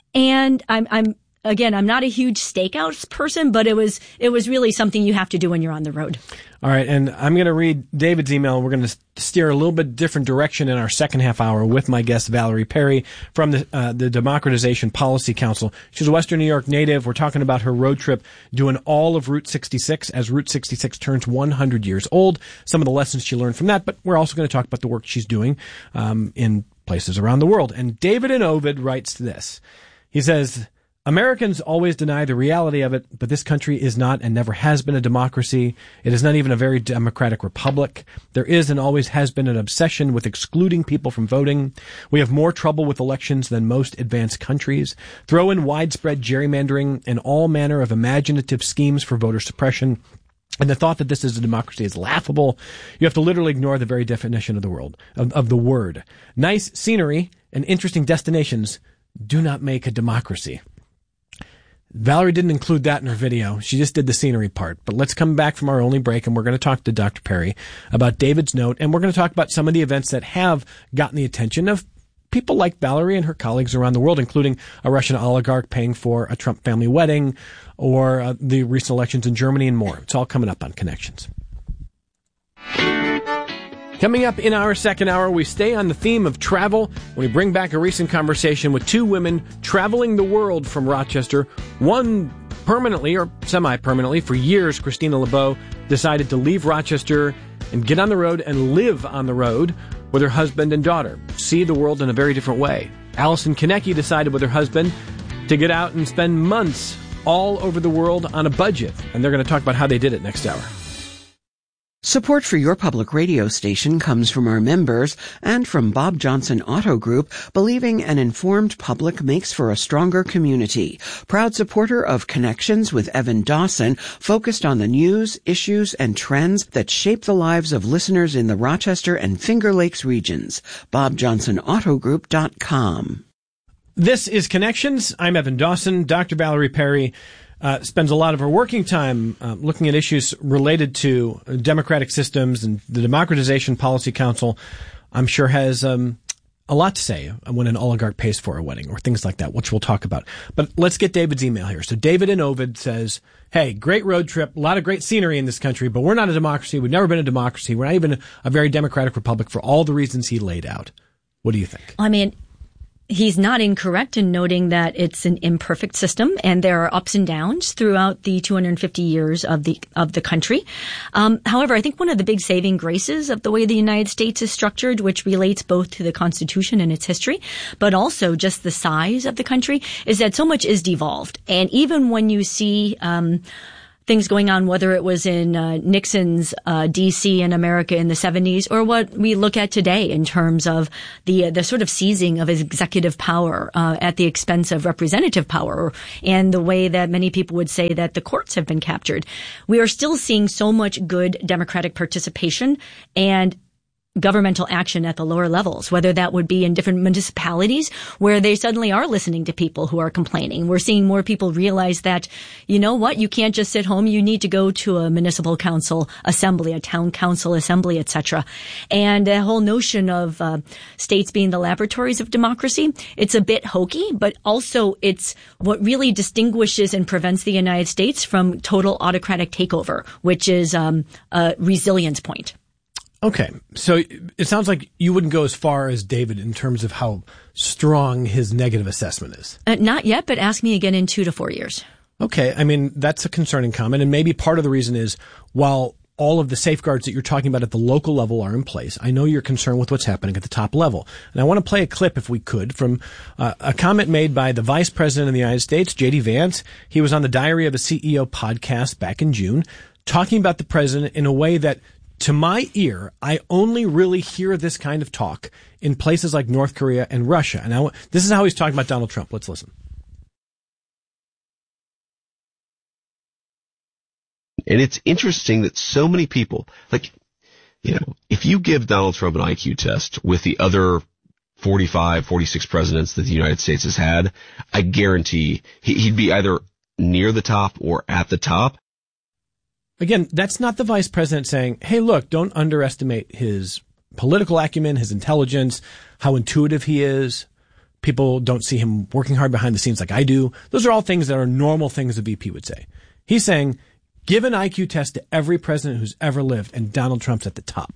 Speaker 16: And I'm, I'm, again, I'm not a huge steakhouse person, but it was, it was really something you have to do when you're on the road.
Speaker 7: All right, and I'm going to read David's email. We're going to steer a little bit different direction in our second half hour with my guest, Valerie Perry, from the uh, the Democratization Policy Council. She's a Western New York native. We're talking about her road trip doing all of Route sixty-six as Route sixty-six turns one hundred years old, some of the lessons she learned from that, but we're also going to talk about the work she's doing um, in places around the world. And David in Ovid writes this. He says, Americans always deny the reality of it, but this country is not and never has been a democracy. It is not even a very democratic republic. There is and always has been an obsession with excluding people from voting. We have more trouble with elections than most advanced countries. Throw in widespread gerrymandering and all manner of imaginative schemes for voter suppression. And the thought that this is a democracy is laughable. You have to literally ignore the very definition of the world, of, of the word. Nice scenery and interesting destinations do not make a democracy. Valerie didn't include that in her video. She just did the scenery part. But let's come back from our only break, and we're going to talk to Doctor Perry about David's note, and we're going to talk about some of the events that have gotten the attention of people like Valerie and her colleagues around the world, including a Russian oligarch paying for a Trump family wedding, or uh, the recent elections in Germany, and more. It's all coming up on Connections. Coming up in our second hour, we stay on the theme of travel when we bring back a recent conversation with two women traveling the world from Rochester. One permanently or semi-permanently. For years, Christina LeBeau decided to leave Rochester and get on the road and live on the road with her husband and daughter, see the world in a very different way. Allison Konecki decided with her husband to get out and spend months all over the world on a budget, and they're going to talk about how they did it next hour.
Speaker 15: Support for your public radio station comes from our members and from Bob Johnson Auto Group, believing an informed public makes for a stronger community. Proud supporter of Connections with Evan Dawson, focused on the news, issues, and trends that shape the lives of listeners in the Rochester and Finger Lakes regions. bob johnson auto group dot com.
Speaker 7: This is Connections. I'm Evan Dawson. Doctor Valerie Perry uh, spends a lot of her working time uh, looking at issues related to democratic systems, and the Democratization Policy Council, I'm sure, has um, a lot to say when an oligarch pays for a wedding or things like that, which we'll talk about. But let's get David's email here. So David in Ovid says, hey, great road trip, a lot of great scenery in this country, but we're not a democracy. We've never been a democracy. We're not even a very democratic republic for all the reasons he laid out. What do you think?
Speaker 16: I mean, he's not incorrect in noting that it's an imperfect system, and there are ups and downs throughout the two hundred fifty years of the of the country. Um, however, I think one of the big saving graces of the way the United States is structured, which relates both to the Constitution and its history, but also just the size of the country, is that so much is devolved. And even when you see um things going on, whether it was in uh, Nixon's uh, D C in America in the seventies, or what we look at today in terms of the uh, the sort of seizing of his executive power uh, at the expense of representative power, and the way that many people would say that the courts have been captured. We are still seeing so much good democratic participation and governmental action at the lower levels, whether that would be in different municipalities where they suddenly are listening to people who are complaining. We're seeing more people realize that, you know what, you can't just sit home. You need to go to a municipal council assembly, a town council assembly, et cetera. And the whole notion of uh, states being the laboratories of democracy, it's a bit hokey, but also it's what really distinguishes and prevents the United States from total autocratic takeover, which is um, a resilience point.
Speaker 7: Okay, so it sounds like you wouldn't go as far as David in terms of how strong his negative assessment is.
Speaker 16: Uh, not yet, but ask me again in two to four years.
Speaker 7: Okay, I mean, that's a concerning comment, and maybe part of the reason is while all of the safeguards that you're talking about at the local level are in place, I know you're concerned with what's happening at the top level. And I want to play a clip, if we could, from uh, a comment made by the Vice President of the United States, J D Vance. He was on the Diary of a C E O podcast back in June, talking about the president in a way that, to my ear, I only really hear this kind of talk in places like North Korea and Russia. And I, this is how he's talking about Donald Trump. Let's listen.
Speaker 17: And it's interesting that so many people, like, you know, if you give Donald Trump an I Q test with the other forty-five, forty-six presidents that the United States has had, I guarantee he'd be either near the top or at the top.
Speaker 7: Again, that's not the vice president saying, hey, look, don't underestimate his political acumen, his intelligence, how intuitive he is. People don't see him working hard behind the scenes like I do. Those are all things that are normal things a V P would say. He's saying, give an I Q test to every president who's ever lived, and Donald Trump's at the top.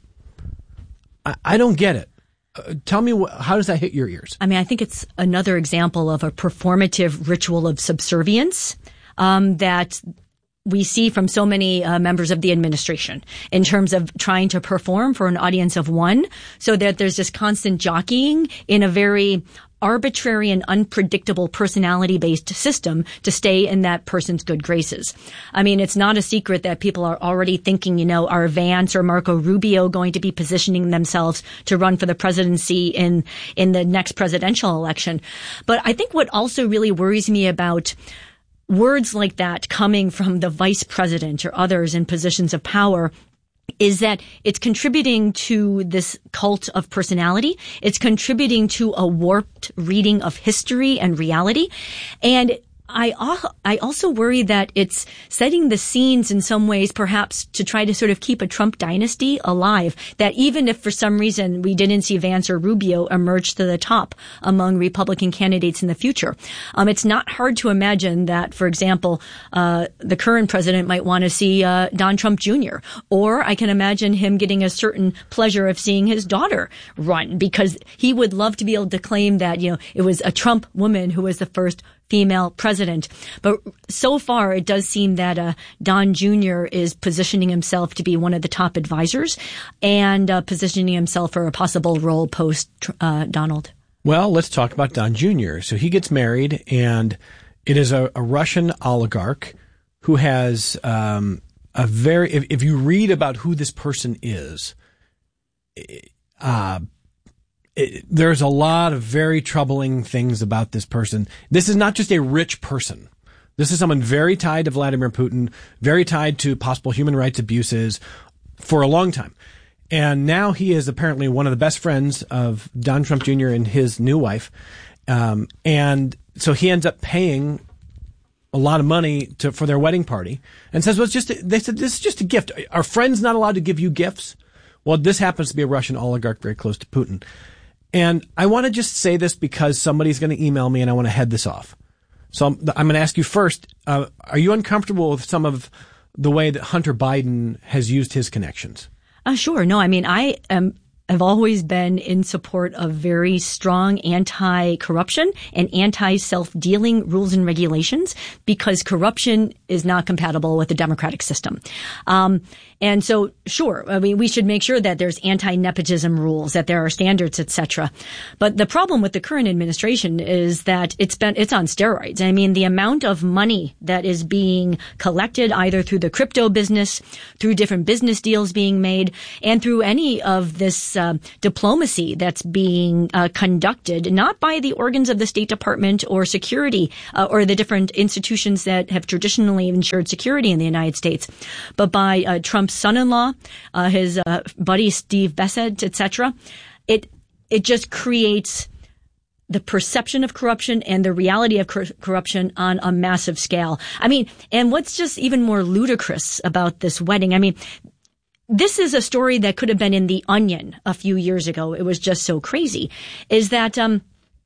Speaker 7: I, I don't get it. Uh, tell me, wh- how does that hit your ears?
Speaker 16: I mean, I think it's another example of a performative ritual of subservience um, that we see from so many uh, members of the administration in terms of trying to perform for an audience of one, so that there's this constant jockeying in a very arbitrary and unpredictable personality-based system to stay in that person's good graces. I mean, it's not a secret that people are already thinking, you know, are Vance or Marco Rubio going to be positioning themselves to run for the presidency in, in the next presidential election? But I think what also really worries me about words like that coming from the vice president or others in positions of power is that it's contributing to this cult of personality. It's contributing to a warped reading of history and reality. And I I also worry that it's setting the scenes in some ways, perhaps to try to sort of keep a Trump dynasty alive, that even if for some reason we didn't see Vance or Rubio emerge to the top among Republican candidates in the future, um, it's not hard to imagine that, for example, uh, the current president might want to see uh, Don Trump Junior Or I can imagine him getting a certain pleasure of seeing his daughter run, because he would love to be able to claim that, you know, it was a Trump woman who was the first female president. But so far, it does seem that uh, Don Junior is positioning himself to be one of the top advisors and uh, positioning himself for a possible role post uh, Donald.
Speaker 7: Well, let's talk about Don Junior So he gets married, and it is a, a Russian oligarch who has um, a very, if, if you read about who this person is, uh, It, there's a lot of very troubling things about this person. This is not just a rich person. This is someone very tied to Vladimir Putin, very tied to possible human rights abuses for a long time. And now he is apparently one of the best friends of Don Trump Junior and his new wife. Um, and so he ends up paying a lot of money to for their wedding party and says, well, it's just, a, they said, this is just a gift. Are friends not allowed to give you gifts? Well, this happens to be a Russian oligarch very close to Putin. And I want to just say this because somebody's going to email me and I want to head this off. So I'm, I'm going to ask you first, uh, are you uncomfortable with some of the way that Hunter Biden has used his connections?
Speaker 16: Uh, sure. No, I mean, I am, have always been in support of very strong anti-corruption and anti-self-dealing rules and regulations because corruption is not compatible with the democratic system. Um, and so, sure, I mean, we should make sure that there's anti-nepotism rules, that there are standards, et cetera. But the problem with the current administration is that it's been, it's on steroids. I mean, the amount of money that is being collected either through the crypto business, through different business deals being made, and through any of this uh, diplomacy that's being uh, conducted, not by the organs of the State Department or security uh, or the different institutions that have traditionally ensured security in the United States, but by uh, Trump's son-in-law, uh, his uh, buddy Steve Bessent, et cetera. It it just creates the perception of corruption and the reality of cor- corruption on a massive scale. I mean, and what's just even more ludicrous about this wedding, I mean, this is a story that could have been in The Onion a few years ago. It was just so crazy, is that um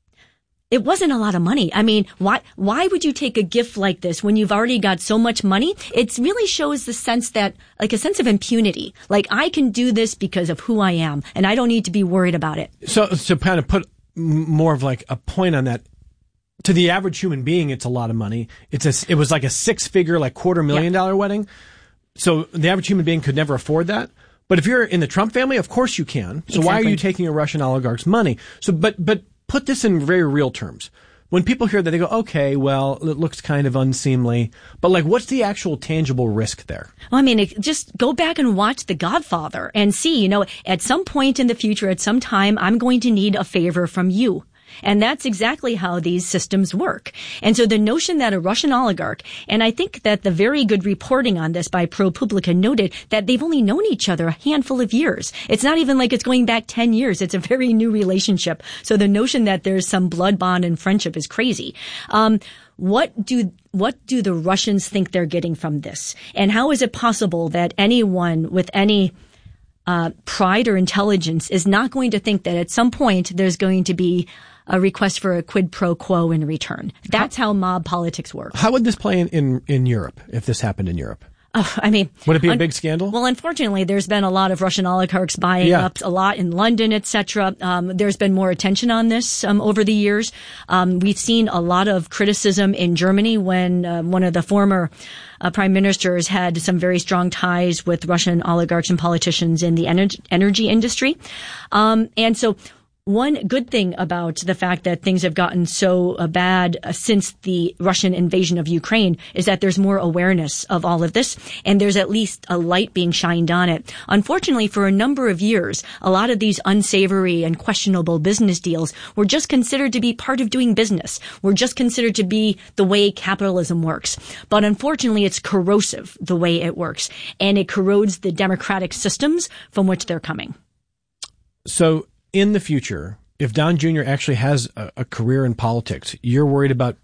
Speaker 16: it wasn't a lot of money. I mean, why why would you take a gift like this when you've already got so much money? It really shows the sense that, like a sense of impunity. Like, I can do this because of who I am, and I don't need to be worried about it.
Speaker 7: So, to kind of put more of like a point on that, to the average human being, it's a lot of money. It's a, it was like a six-figure, like quarter million dollar wedding. So the average human being could never afford that. But if you're in the Trump family, of course you can. So exactly. Why are you taking a Russian oligarch's money? So, but, but put this in very real terms. When people hear that, they go, okay, well, it looks kind of unseemly. But like, what's the actual tangible risk there?
Speaker 16: Well, I mean, it, just go back and watch The Godfather and see, you know, at some point in the future, at some time, I'm going to need a favor from you. And that's exactly how these systems work. And so the notion that a Russian oligarch, and I think that the very good reporting on this by ProPublica noted that they've only known each other a handful of years. It's not even like it's going back ten years. It's a very new relationship. So the notion that there's some blood bond and friendship is crazy. Um, what do, what do the Russians think they're getting from this? And how is it possible that anyone with any uh, pride or intelligence is not going to think that at some point there's going to be a request for a quid pro quo in return? That's how, how mob politics works.
Speaker 7: How would this play in, in, in Europe if this happened in Europe?
Speaker 16: Oh, I mean,
Speaker 7: would it be a
Speaker 16: un-
Speaker 7: big scandal?
Speaker 16: Well, unfortunately, there's been a lot of Russian oligarchs buying
Speaker 7: yeah.
Speaker 16: up a lot in London, et cetera. Um, there's been more attention on this um, over the years. Um, we've seen a lot of criticism in Germany when uh, one of the former uh, prime ministers had some very strong ties with Russian oligarchs and politicians in the ener- energy industry. Um, and so one good thing about the fact that things have gotten so uh, bad uh, since the Russian invasion of Ukraine is that there's more awareness of all of this, and there's at least a light being shined on it. Unfortunately, for a number of years, a lot of these unsavory and questionable business deals were just considered to be part of doing business, were just considered to be the way capitalism works. But unfortunately, it's corrosive the way it works, and it corrodes the democratic systems from which they're coming.
Speaker 7: So, in the future, if Don Junior actually has a, a career in politics, you're worried about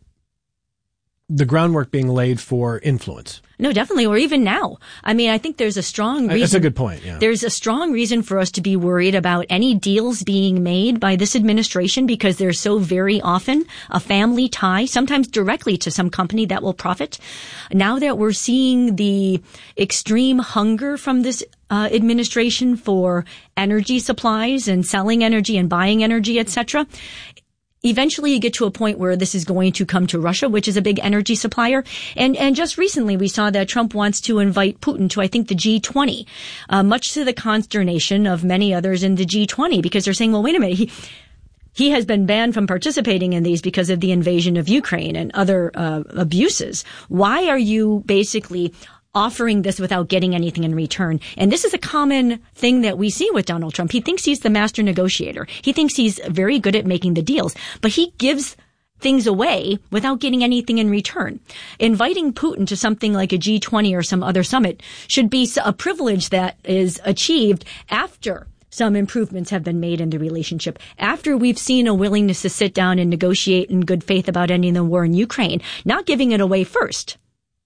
Speaker 7: the groundwork being laid for influence.
Speaker 16: No, definitely. Or even now. I mean, I think there's a strong reason.
Speaker 7: That's a good point, yeah.
Speaker 16: There's a strong reason for us to be worried about any deals being made by this administration because there's so very often a family tie, sometimes directly to some company that will profit. Now that we're seeing the extreme hunger from this uh, administration for energy supplies and selling energy and buying energy, et cetera, eventually you get to a point where this is going to come to Russia, which is a big energy supplier. And, and just recently we saw that Trump wants to invite Putin to, I think, the G twenty, uh, much to the consternation of many others in the G twenty, because they're saying, well, wait a minute, he, he has been banned from participating in these because of the invasion of Ukraine and other uh, abuses. Why are you basically offering this without getting anything in return? And this is a common thing that we see with Donald Trump. He thinks he's the master negotiator. He thinks he's very good at making the deals, but he gives things away without getting anything in return. Inviting Putin to something like a G twenty or some other summit should be a privilege that is achieved after some improvements have been made in the relationship, after we've seen a willingness to sit down and negotiate in good faith about ending the war in Ukraine, not giving it away first.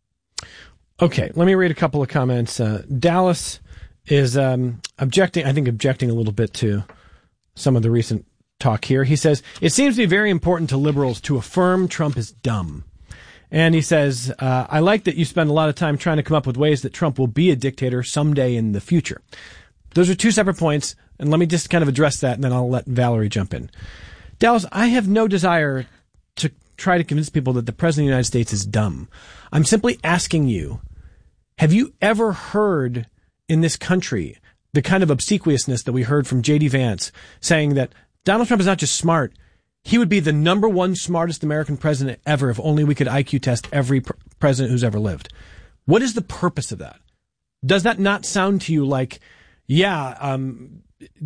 Speaker 7: Okay, let me read a couple of comments. Uh, Dallas is um, objecting, I think objecting a little bit to some of the recent talk here. He says, it seems to be very important to liberals to affirm Trump is dumb. And he says, uh, I like that you spend a lot of time trying to come up with ways that Trump will be a dictator someday in the future. Those are two separate points, and let me just kind of address that, and then I'll let Valerie jump in. Dallas, I have no desire to try to convince people that the President of the United States is dumb. I'm simply asking you, have you ever heard in this country the kind of obsequiousness that we heard from J D Vance saying that Donald Trump is not just smart, he would be the number one smartest American president ever if only we could I Q test every pr- president who's ever lived? What is the purpose of that? Does that not sound to you like, yeah, um,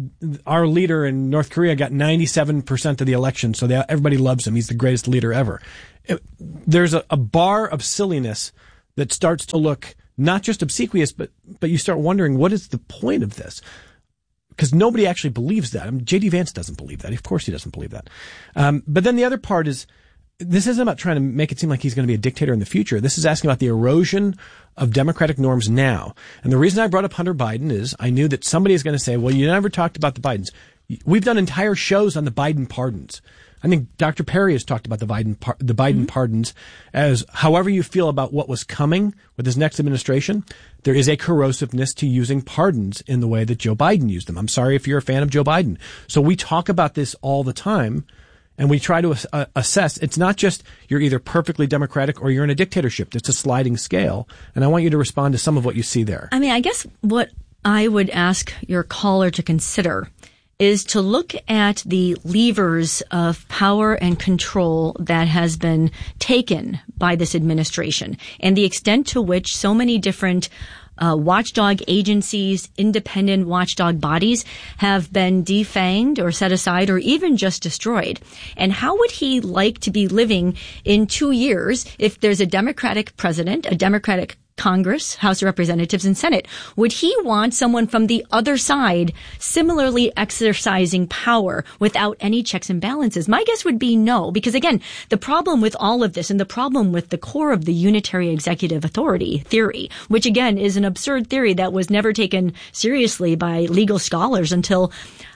Speaker 7: our leader in North Korea got ninety-seven percent of the election, so they, everybody loves him. He's the greatest leader ever. It, there's a, a bar of silliness that starts to look not just obsequious, but but you start wondering, what is the point of this? Because nobody actually believes that. I mean, J D Vance doesn't believe that. Of course he doesn't believe that. Um, but then the other part is, this isn't about trying to make it seem like he's going to be a dictator in the future. This is asking about the erosion of democratic norms now. And the reason I brought up Hunter Biden is I knew that somebody is going to say, well, you never talked about the Bidens. We've done entire shows on the Biden pardons. I think Doctor Perry has talked about the Biden par- the Biden mm-hmm. pardons as, however you feel about what was coming with his next administration, there is a corrosiveness to using pardons in the way that Joe Biden used them. I'm sorry if you're a fan of Joe Biden. So we talk about this all the time, and we try to uh, assess. It's not just you're either perfectly democratic or you're in a dictatorship. It's a sliding scale. And I want you to respond to some of what you see there.
Speaker 16: I mean, I guess what I would ask your caller to consider is to look at the levers of power and control that has been taken by this administration and the extent to which so many different uh, watchdog agencies, independent watchdog bodies have been defanged or set aside or even just destroyed. And how would he like to be living in two years if there's a Democratic president, a Democratic Congress, House of Representatives, and Senate? Would he want someone from the other side similarly exercising power without any checks and balances? My guess would be no, because again, the problem with all of this and the problem with the core of the unitary executive authority theory, which again is an absurd theory that was never taken seriously by legal scholars until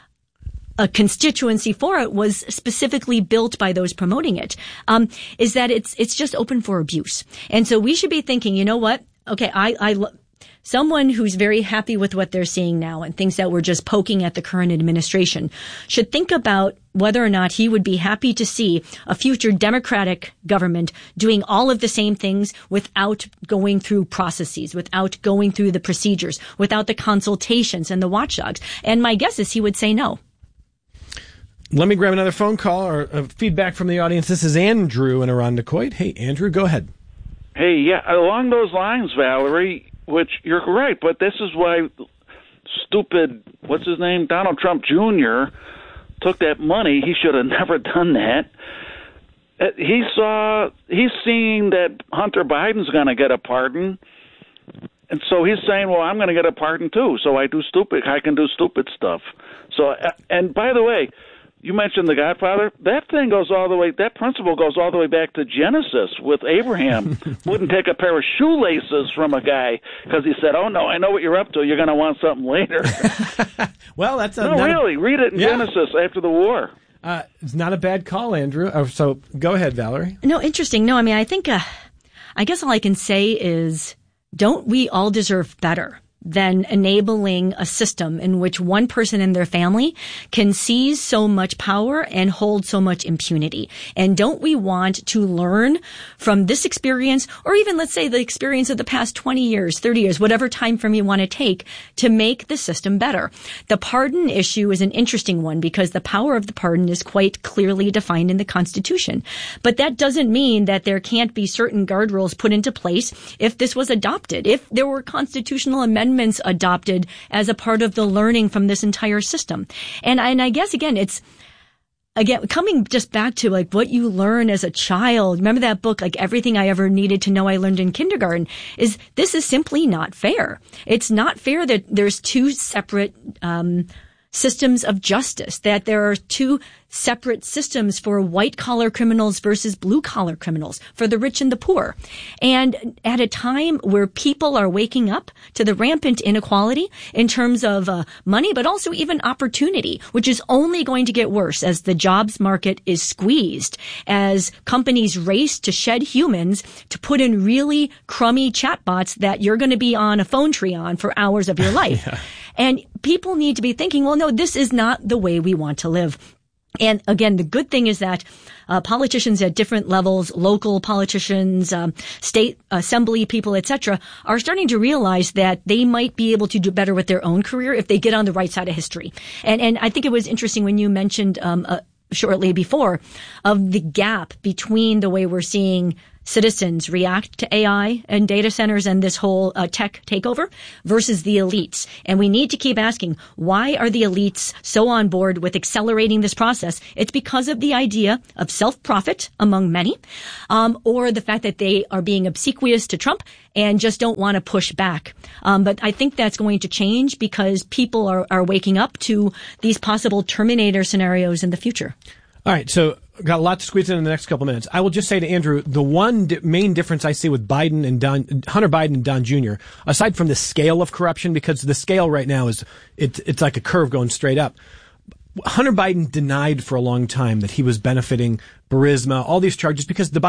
Speaker 16: a constituency for it was specifically built by those promoting it, um, is that it's it's just open for abuse. And so we should be thinking, you know what? Okay, I, I someone who's very happy with what they're seeing now and thinks that we're just poking at the current administration should think about whether or not he would be happy to see a future Democratic government doing all of the same things without going through processes, without going through the procedures, without the consultations and the watchdogs. And my guess is he would say no.
Speaker 7: Let me grab another phone call or uh, feedback from the audience. This is Andrew in Irondequoit. Hey, Andrew, go ahead.
Speaker 18: Hey, yeah, along those lines, Valerie, which you're right, but this is why stupid, what's his name, Donald Trump Junior took that money. He should have never done that. He saw, he's seeing that Hunter Biden's going to get a pardon, and so he's saying, well, I'm going to get a pardon too, so I do stupid, I can do stupid stuff. So, and by the way, you mentioned The Godfather. That thing goes all the way, that principle goes all the way back to Genesis with Abraham. Wouldn't take a pair of shoelaces from a guy because he said, oh, no, I know what you're up to. You're going to want something later.
Speaker 7: Well, that's a...
Speaker 18: No, really. A, read it in yeah. Genesis after the war.
Speaker 7: Uh, it's not a bad call, Andrew. Oh, so go ahead, Valerie.
Speaker 16: No, interesting. No, I mean, I think, uh, I guess all I can say is, don't we all deserve better than enabling a system in which one person in their family can seize so much power and hold so much impunity? And don't we want to learn from this experience, or even, let's say, the experience of the past twenty years, thirty years, whatever time frame you want to take, to make the system better? The pardon issue is an interesting one because the power of the pardon is quite clearly defined in the Constitution. But that doesn't mean that there can't be certain guardrails put into place if this was adopted, if there were constitutional amendments adopted as a part of the learning from this entire system. And, and I guess, again, it's, again, coming just back to like what you learn as a child. Remember that book, like Everything I Ever Needed to Know I Learned in Kindergarten, is this is simply not fair. It's not fair that there's two separate, um, systems of justice, that there are two separate systems for white-collar criminals versus blue-collar criminals, for the rich and the poor. And at a time where people are waking up to the rampant inequality in terms of uh, money, but also even opportunity, which is only going to get worse as the jobs market is squeezed, as companies race to shed humans to put in really crummy chatbots that you're going to be on a phone tree on for hours of your life. yeah. And people need to be thinking, well, no, this is not the way we want to live. And again, the good thing is that uh, politicians at different levels, local politicians, um, state assembly people, et cetera, are starting to realize that they might be able to do better with their own career if they get on the right side of history. And and I think it was interesting when you mentioned um, uh, shortly before of the gap between the way we're seeing citizens react to A I and data centers and this whole uh, tech takeover versus the elites. And we need to keep asking, why are the elites so on board with accelerating this process? It's because of the idea of self-profit among many, um, or the fact that they are being obsequious to Trump and just don't want to push back. Um, but I think that's going to change because people are, are waking up to these possible Terminator scenarios in the future.
Speaker 7: All right, so got a lot to squeeze in in the next couple minutes. I will just say to Andrew, the one di- main difference I see with Biden and Don, Hunter Biden and Don Junior, aside from the scale of corruption, because the scale right now is it's it's like a curve going straight up. Hunter Biden denied for a long time that he was benefiting Burisma, all these charges, because the